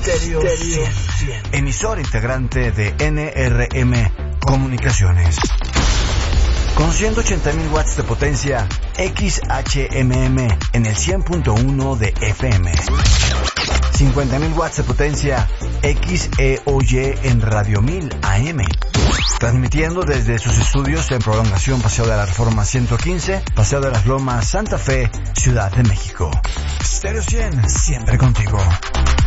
Stereo 100. Emisor integrante de NRM Comunicaciones. Con 180.000 watts de potencia, XHMM en el 100.1 de FM. 50.000 watts de potencia, XEOY en Radio 1000 AM. Transmitiendo desde sus estudios en Prolongación Paseo de la Reforma 115, Paseo de las Lomas, Santa Fe, Ciudad de México. Stereo 100, siempre contigo.